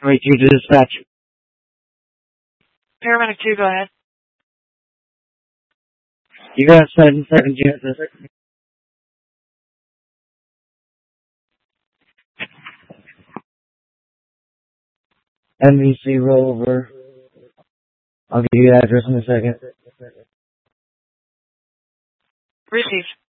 Wait, you dispatch. Paramedic 2, go ahead. You got 7-7 Genesis. NBC rollover. I'll give you the address in a second. Received.